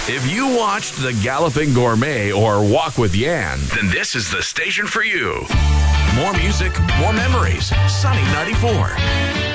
If you watched The Galloping Gourmet or Walk with Yan, then this is the station for you. More music, more memories. Sunny 94.